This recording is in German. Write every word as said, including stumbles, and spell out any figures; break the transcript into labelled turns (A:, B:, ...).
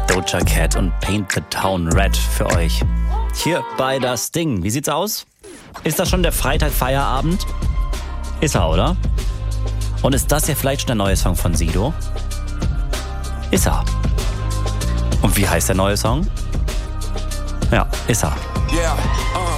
A: Doja Cat und Paint the Town Red für euch. Hier bei Das Ding. Wie sieht's aus? Ist das schon der Freitag-Feierabend? Ist er, oder? Und ist das ja vielleicht schon der neue Song von Sido? Ist er. Und wie heißt der neue Song? Ja, ist er.
B: Yeah, uh.